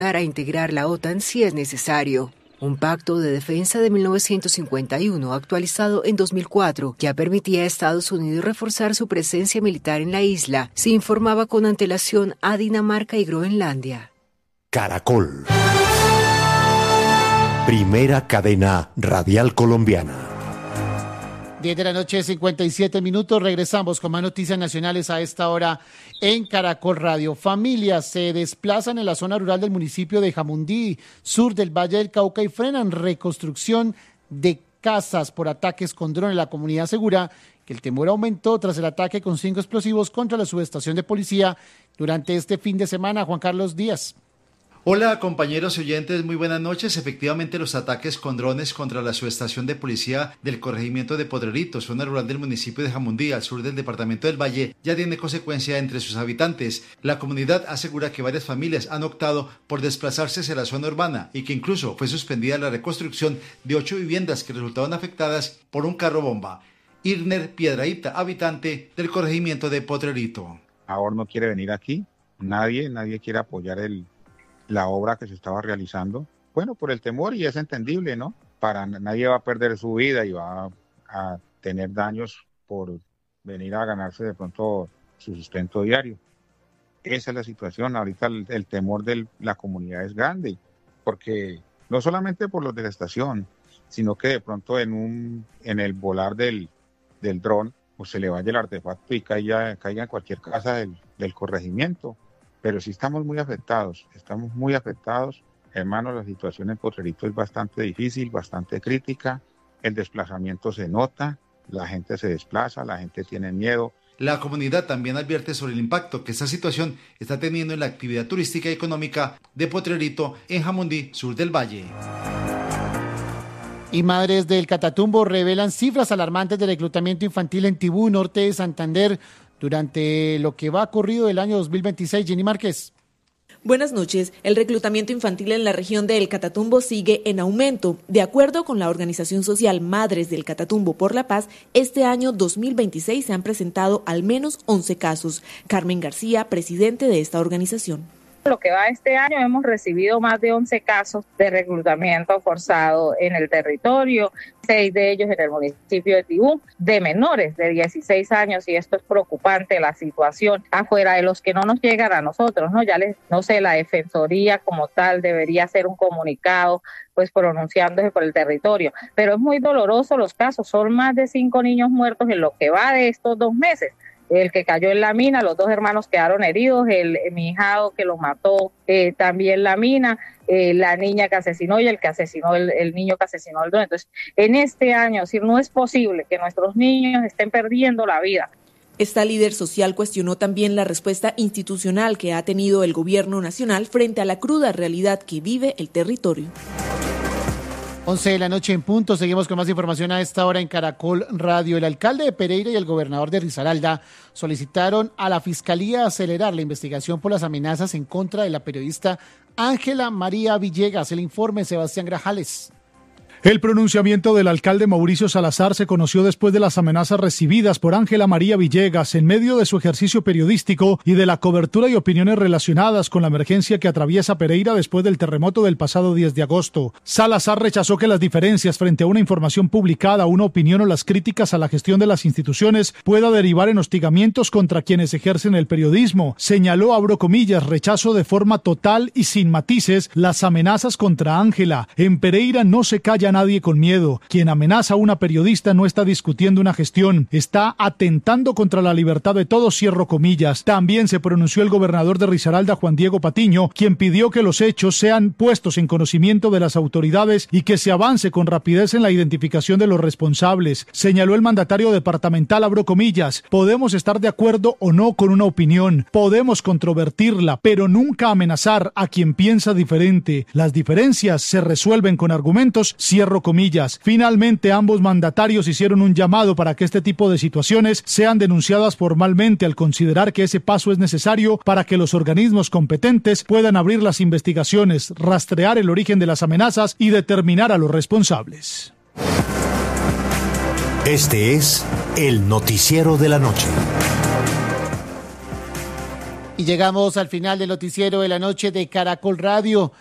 a integrar la OTAN si es necesario. Un pacto de defensa de 1951, actualizado en 2004, ya permitía a Estados Unidos reforzar su presencia militar en la isla, se informaba con antelación a Dinamarca y Groenlandia. Caracol. Primera cadena radial colombiana. 10 de la noche, 57 minutos. Regresamos con más noticias nacionales a esta hora en Caracol Radio. Familias se desplazan en la zona rural del municipio de Jamundí, sur del Valle del Cauca, y frenan reconstrucción de casas por ataques con drones. La comunidad asegura que el temor aumentó tras el ataque con 5 explosivos contra la subestación de policía durante este fin de semana. Juan Carlos Díaz. Hola compañeros y oyentes, muy buenas noches. Efectivamente, los ataques con drones contra la subestación de policía del corregimiento de Potrerito, zona rural del municipio de Jamundí, al sur del departamento del Valle, ya tiene consecuencia entre sus habitantes. La comunidad asegura que varias familias han optado por desplazarse hacia la zona urbana y que incluso fue suspendida la reconstrucción de 8 viviendas que resultaron afectadas por un carro bomba. Irner Piedrahita, habitante del corregimiento de Potrerito. Ahora no quiere venir aquí, nadie quiere apoyar la obra que se estaba realizando, bueno, por el temor, y es entendible, ¿no? Nadie va a perder su vida y va a tener daños por venir a ganarse de pronto su sustento diario. Esa es la situación. Ahorita el temor de la comunidad es grande, porque no solamente por los de la estación, sino que de pronto en el volar del dron, pues se le vaya el artefacto y caiga en cualquier casa del corregimiento. Pero sí estamos muy afectados. Hermano, la situación en Potrerito es bastante difícil, bastante crítica. El desplazamiento se nota, la gente se desplaza, la gente tiene miedo. La comunidad también advierte sobre el impacto que esta situación está teniendo en la actividad turística y económica de Potrerito en Jamundí, sur del Valle. Y madres del Catatumbo revelan cifras alarmantes de reclutamiento infantil en Tibú, norte de Santander, durante lo que va corrido del año 2026. Jenny Márquez. Buenas noches. El reclutamiento infantil en la región de El Catatumbo sigue en aumento. De acuerdo con la organización social Madres del Catatumbo por la Paz, este año 2026 se han presentado al menos 11 casos. Carmen García, presidente de esta organización. Lo que va este año hemos recibido más de 11 casos de reclutamiento forzado en el territorio, 6 de ellos en el municipio de Tibú, de menores de 16 años, y esto es preocupante, la situación, afuera de los que no nos llegan a nosotros, ¿no? La Defensoría como tal debería hacer un comunicado, pues pronunciándose por el territorio, pero es muy doloroso los casos, son más de 5 niños muertos en lo que va de estos 2 meses. El que cayó en la mina, los 2 hermanos quedaron heridos, mi hijado que lo mató, también la mina, la niña que asesinó y el niño que asesinó el dron. Entonces, en este año, no es posible que nuestros niños estén perdiendo la vida. Esta líder social cuestionó también la respuesta institucional que ha tenido el gobierno nacional frente a la cruda realidad que vive el territorio. 11 de la noche en punto, seguimos con más información a esta hora en Caracol Radio. El alcalde de Pereira y el gobernador de Risaralda solicitaron a la Fiscalía acelerar la investigación por las amenazas en contra de la periodista Ángela María Villegas. El informe, Sebastián Grajales. El pronunciamiento del alcalde Mauricio Salazar se conoció después de las amenazas recibidas por Ángela María Villegas en medio de su ejercicio periodístico y de la cobertura y opiniones relacionadas con la emergencia que atraviesa Pereira después del terremoto del pasado 10 de agosto. Salazar rechazó que las diferencias frente a una información publicada, una opinión o las críticas a la gestión de las instituciones pueda derivar en hostigamientos contra quienes ejercen el periodismo. Señaló, abro comillas, rechazo de forma total y sin matices las amenazas contra Ángela. En Pereira no se calla nadie con miedo. Quien amenaza a una periodista no está discutiendo una gestión, está atentando contra la libertad de todos, cierro comillas. También se pronunció el gobernador de Risaralda, Juan Diego Patiño, quien pidió que los hechos sean puestos en conocimiento de las autoridades y que se avance con rapidez en la identificación de los responsables. Señaló el mandatario departamental, abro comillas, podemos estar de acuerdo o no con una opinión, podemos controvertirla, pero nunca amenazar a quien piensa diferente. Las diferencias se resuelven con argumentos, cierro comillas. Finalmente, ambos mandatarios hicieron un llamado para que este tipo de situaciones sean denunciadas formalmente al considerar que ese paso es necesario para que los organismos competentes puedan abrir las investigaciones, rastrear el origen de las amenazas y determinar a los responsables. Este es el noticiero de la noche. Y llegamos al final del noticiero de la noche de Caracol Radio.